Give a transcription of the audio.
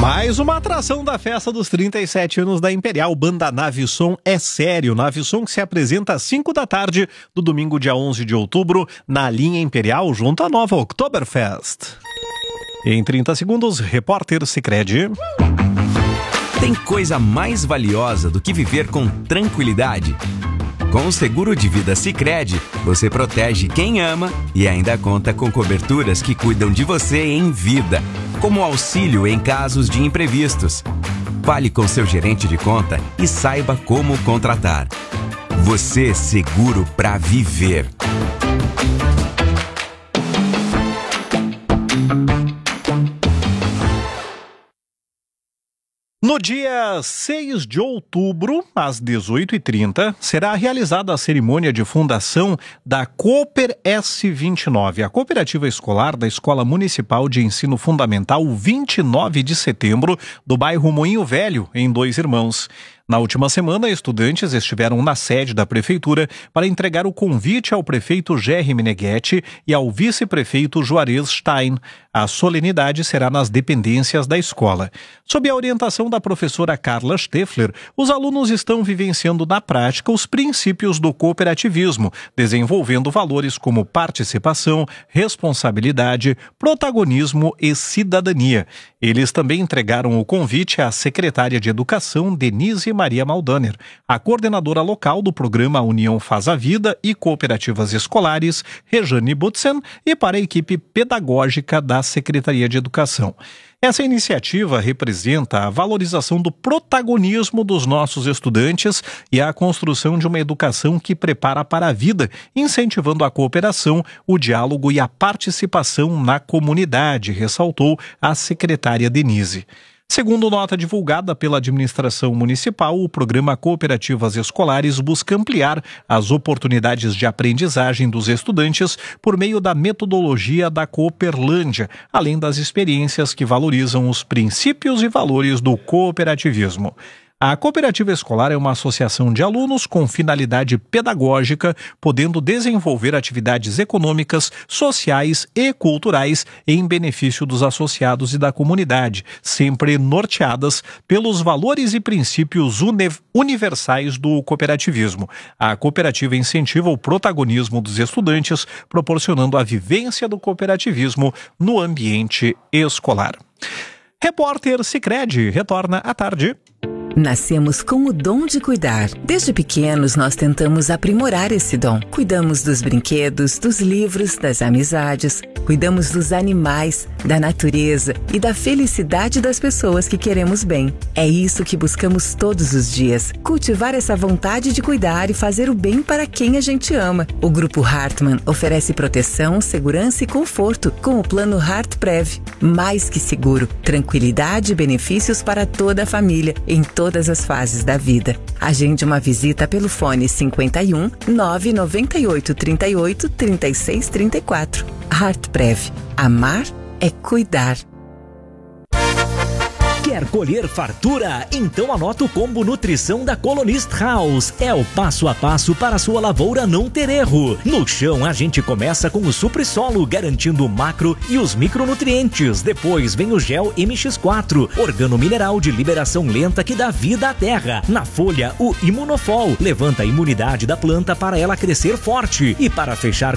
Mais uma atração da festa dos 37 anos da Imperial. Banda Nave Som é sério. Nave Som que se apresenta às 5 da tarde do domingo, dia 11 de outubro, na linha Imperial, junto à nova Oktoberfest. Em 30 segundos, repórter Sicredi. Tem coisa mais valiosa do que viver com tranquilidade? Com o seguro de vida Sicredi, você protege quem ama e ainda conta com coberturas que cuidam de você em vida, como auxílio em casos de imprevistos. Fale com seu gerente de conta e saiba como contratar. Você seguro para viver. No dia 6 de outubro, às 18h30, será realizada a cerimônia de fundação da Cooper S29, a cooperativa escolar da Escola Municipal de Ensino Fundamental 29 de setembro, do bairro Moinho Velho, em Dois Irmãos. Na última semana, estudantes estiveram na sede da prefeitura para entregar o convite ao prefeito Gerry Meneghetti e ao vice-prefeito Juarez Stein. A solenidade será nas dependências da escola. Sob a orientação da professora Carla Steffler, os alunos estão vivenciando na prática os princípios do cooperativismo, desenvolvendo valores como participação, responsabilidade, protagonismo e cidadania. Eles também entregaram o convite à secretária de Educação, Denise Maria Maldaner, a coordenadora local do programa União Faz a Vida e Cooperativas Escolares, Rejane Butzen, e para a equipe pedagógica da Secretaria de Educação. Essa iniciativa representa a valorização do protagonismo dos nossos estudantes e a construção de uma educação que prepara para a vida, incentivando a cooperação, o diálogo e a participação na comunidade, ressaltou a secretária Denise. Segundo nota divulgada pela administração municipal, o programa Cooperativas Escolares busca ampliar as oportunidades de aprendizagem dos estudantes por meio da metodologia da Cooperlândia, além das experiências que valorizam os princípios e valores do cooperativismo. A cooperativa escolar é uma associação de alunos com finalidade pedagógica, podendo desenvolver atividades econômicas, sociais e culturais em benefício dos associados e da comunidade, sempre norteadas pelos valores e princípios universais do cooperativismo. A cooperativa incentiva o protagonismo dos estudantes, proporcionando a vivência do cooperativismo no ambiente escolar. Repórter Sicredi retorna à tarde. Nascemos com o dom de cuidar. Desde pequenos, nós tentamos aprimorar esse dom. Cuidamos dos brinquedos, dos livros, das amizades. Cuidamos dos animais, da natureza e da felicidade das pessoas que queremos bem. É isso que buscamos todos os dias. Cultivar essa vontade de cuidar e fazer o bem para quem a gente ama. O Grupo Hartmann oferece proteção, segurança e conforto com o plano HeartPrev. Mais que seguro, tranquilidade e benefícios para toda a família, em todas as fases da vida. Agende uma visita pelo fone 51 998 38 36 34. HeartPrev. Amar é cuidar. Quer colher fartura? Então anota o combo nutrição da Colonist House. É o passo a passo para a sua lavoura não ter erro. No chão, a gente começa com o supri-solo, garantindo o macro e os micronutrientes. Depois vem o gel MX4, organomineral de liberação lenta que dá vida à terra. Na folha, o Imunofol, levanta a imunidade da planta para ela crescer forte. E para fechar